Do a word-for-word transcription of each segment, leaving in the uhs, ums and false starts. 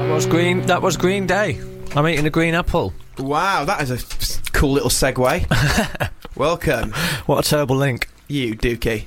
was Green. That was Green Day. I'm eating a green apple. Wow, that is a cool little segue. Welcome. What a terrible link. You dookie.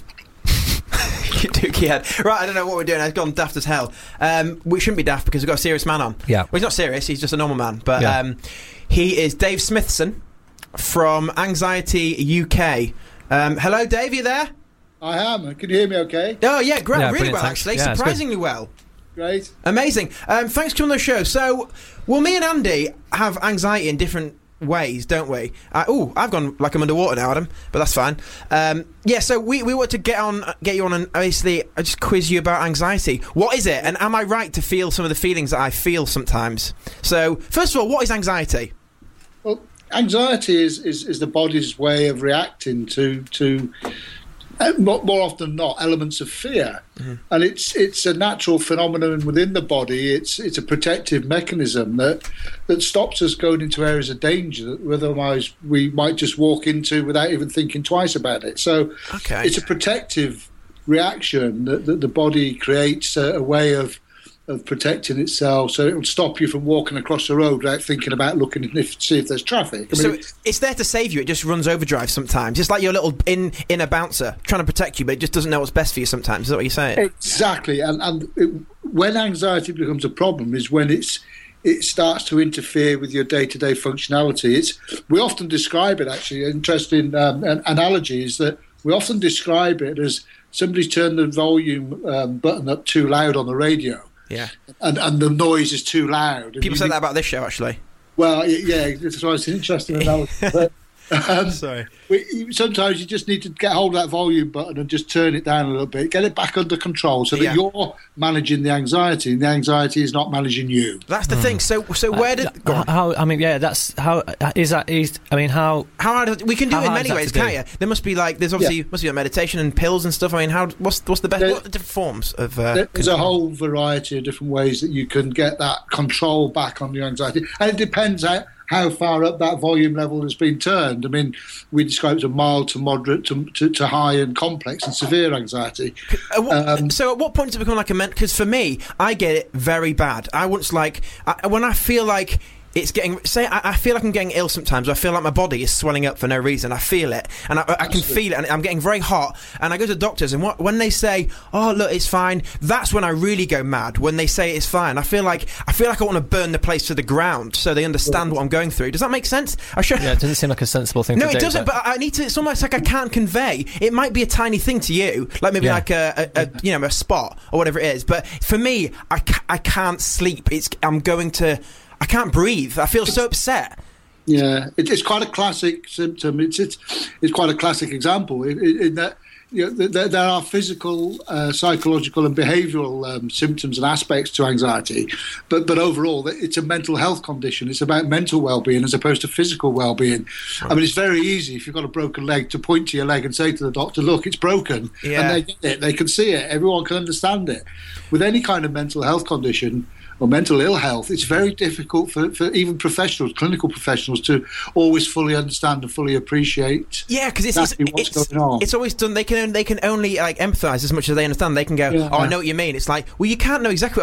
You dookie head. Right, I don't know what we're doing. I've gone daft as hell. Um, we shouldn't be daft because we've got a serious man on. Yeah. Well, he's not serious. He's just a normal man. But yeah. um, he is Dave Smithson from Anxiety U K. Um, hello, Dave. You there? I am. Can you hear me okay? Oh, yeah, great. Yeah, really well, thanks. actually. Yeah, surprisingly well. Great. Amazing. Um, thanks for coming on the show. So, well, me and Andy have anxiety in different ways, don't we? Uh, oh, I've gone like I'm underwater now, Adam, but that's fine. Um, yeah, so we, we want to get on, get you on and basically I just quiz you about anxiety. What is it? And am I right to feel some of the feelings that I feel sometimes? So, first of all, what is anxiety? Well, anxiety is, is, is the body's way of reacting to to uh, more, more often than not elements of fear, mm-hmm. and it's it's a natural phenomenon within the body. It's it's a protective mechanism that that stops us going into areas of danger that otherwise we might just walk into without even thinking twice about it. So okay. It's a protective reaction that, that the body creates a, a way of of protecting itself, so it will stop you from walking across the road without thinking about looking if see if there's traffic. I so mean, it's there to save you. It just runs overdrive sometimes. It's like your little in inner bouncer trying to protect you, but it just doesn't know what's best for you sometimes. Is that what you're saying? Exactly. And, and it, when anxiety becomes a problem is when it's it starts to interfere with your day-to-day functionality. It's we often describe it, actually, interesting um, an analogy is that we often describe it as somebody's turned the volume um, button up too loud on the radio. Yeah, and and the noise is too loud. People say that about this show, actually. Well, yeah, that's why it's an interesting analogy. But, um, Sorry. We, sometimes you just need to get hold of that volume button and just turn it down a little bit, get it back under control, so that yeah. you're managing the anxiety, and the anxiety is not managing you. That's the mm. thing. So, so where did uh, go on. how? I mean, yeah, that's how is that? Is I mean, how? How hard? We can do it in many ways, can't you? There must be like there's obviously yeah. must be a meditation and pills and stuff. I mean, how? What's what's the best? There, what are the different forms of? Uh, there's control? a whole variety of different ways that you can get that control back on your anxiety, and it depends how. how far up that volume level has been turned. I mean, we describe it as mild to moderate to, to, to high and complex and severe anxiety. Uh, what, um, so at what point does it become like a mental... Because for me, I get it very bad. I once like... I, when I feel like... It's getting... Say, I, I feel like I'm getting ill sometimes. I feel like my body is swelling up for no reason. I feel it. And I, I can feel it. And I'm getting very hot. And I go to doctors. And what, when they say, oh, look, it's fine, that's when I really go mad. When they say it's fine. I feel like I feel like I want to burn the place to the ground so they understand what I'm going through. Does that make sense? I should. Yeah, it doesn't seem like a sensible thing no, to do. No, it doesn't. But... but I need to... It's almost like I can't convey. It might be a tiny thing to you. Like maybe yeah. like a, a, a, you know, a spot or whatever it is. But for me, I, ca- I can't sleep. It's I'm going to... I can't breathe. I feel so upset. Yeah, it, it's quite a classic symptom. It's it's it's quite a classic example in, in that you know, there, there are physical, uh, psychological, and behavioural um, symptoms and aspects to anxiety, but but overall, it's a mental health condition. It's about mental well-being as opposed to physical well-being. Right. I mean, it's very easy if you've got a broken leg to point to your leg and say to the doctor, "Look, it's broken," yeah. and they get it. They can see it. Everyone can understand it. With any kind of mental health condition or mental ill health, it's very difficult for, for even professionals, clinical professionals, to always fully understand and fully appreciate. Yeah, because it's, exactly it's, what's it's, going on. It's always done. They can they can only like empathise as much as they understand. They can go, yeah. "Oh, I know what you mean." It's like, well, you can't know exactly